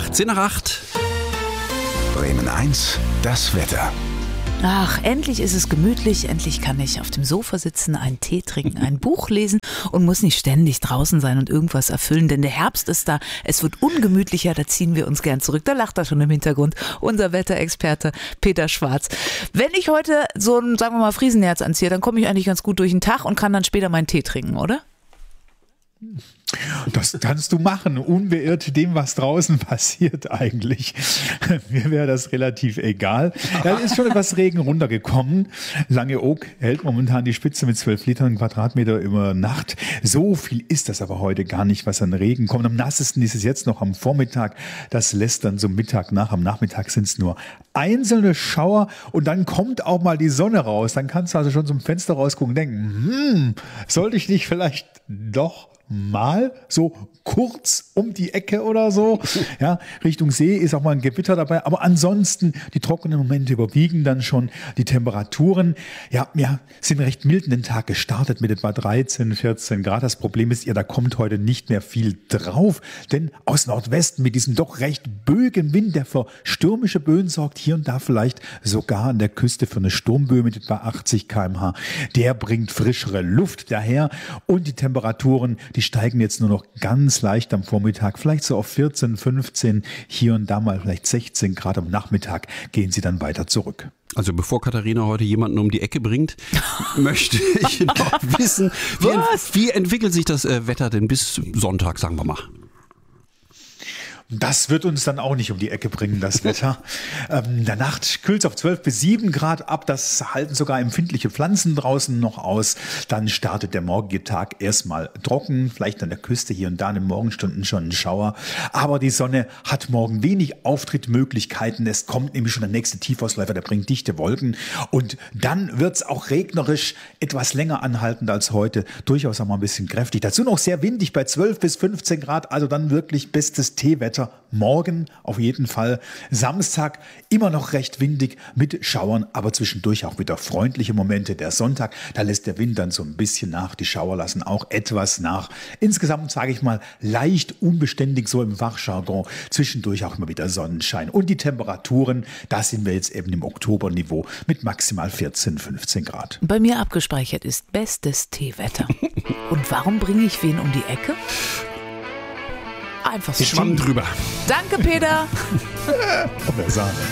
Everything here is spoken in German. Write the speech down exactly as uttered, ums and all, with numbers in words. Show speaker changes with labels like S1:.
S1: zehn nach acht.
S2: Bremen eins, das Wetter.
S3: Ach, endlich ist es gemütlich, endlich kann ich auf dem Sofa sitzen, einen Tee trinken, ein Buch lesen und muss nicht ständig draußen sein und irgendwas erfüllen, denn der Herbst ist da, es wird ungemütlicher, da ziehen wir uns gern zurück. Da lacht er schon im Hintergrund, unser Wetterexperte Peter Schwarz. Wenn ich heute so ein, sagen wir mal, Friesenherz anziehe, dann komme ich eigentlich ganz gut durch den Tag und kann dann später meinen Tee trinken, oder?
S4: Das kannst du machen, unbeirrt dem, was draußen passiert eigentlich. Mir wäre das relativ egal. Ja, ist schon etwas Regen runtergekommen. Langeoog hält momentan die Spitze mit zwölf Litern Quadratmeter über Nacht. So viel ist das aber heute gar nicht, was an Regen kommt. Am nassesten ist es jetzt noch am Vormittag. Das lässt dann so Mittag nach. Am Nachmittag sind es nur einzelne Schauer und dann kommt auch mal die Sonne raus. Dann kannst du also schon zum Fenster rausgucken und denken, hm, sollte ich nicht vielleicht doch mal so kurz um die Ecke oder so. Ja, Richtung See ist auch mal ein Gewitter dabei. Aber ansonsten, die trockenen Momente überwiegen dann schon. Die Temperaturen, ja, wir sind recht mild in den Tag gestartet mit etwa dreizehn, vierzehn Grad. Das Problem ist ja, da kommt heute nicht mehr viel drauf. Denn aus Nordwesten mit diesem doch recht böigen Wind, der für stürmische Böen sorgt, hier und da vielleicht sogar an der Küste für eine Sturmböe mit etwa achtzig Kilometer pro Stunde. Der bringt frischere Luft daher und die Temperaturen, die steigen jetzt nur noch ganz leicht am Vormittag, vielleicht so auf vierzehn, fünfzehn, hier und da mal vielleicht sechzehn Grad. Am Nachmittag gehen sie dann weiter zurück.
S1: Also bevor Katharina heute jemanden um die Ecke bringt, möchte ich noch wissen, wie, ent- wie entwickelt sich das äh, Wetter denn bis Sonntag, sagen wir mal?
S4: Das wird uns dann auch nicht um die Ecke bringen, das Wetter. ähm, in der Nacht kühlt es auf zwölf bis sieben Grad ab. Das halten sogar empfindliche Pflanzen draußen noch aus. Dann startet der morgige Tag erstmal trocken. Vielleicht an der Küste hier und da in den Morgenstunden schon ein Schauer. Aber die Sonne hat morgen wenig Auftrittmöglichkeiten. Es kommt nämlich schon der nächste Tiefausläufer, der bringt dichte Wolken. Und dann wird es auch regnerisch etwas länger anhaltend als heute. Durchaus auch mal ein bisschen kräftig. Dazu noch sehr windig bei zwölf bis fünfzehn Grad. Also dann wirklich bestes Teewetter. Morgen auf jeden Fall. Samstag immer noch recht windig mit Schauern, aber zwischendurch auch wieder freundliche Momente. Der Sonntag, da lässt der Wind dann so ein bisschen nach. Die Schauer lassen auch etwas nach. Insgesamt sage ich mal leicht unbeständig so im Fachjargon. Zwischendurch auch immer wieder Sonnenschein. Und die Temperaturen, da sind wir jetzt eben im Oktoberniveau mit maximal vierzehn, fünfzehn Grad.
S3: Bei mir abgespeichert ist bestes Teewetter. Und warum bringe ich wen um die Ecke? Einfach so.
S1: Ich schwamm drüber.
S3: Danke, Peter.
S4: Auf der Sahne.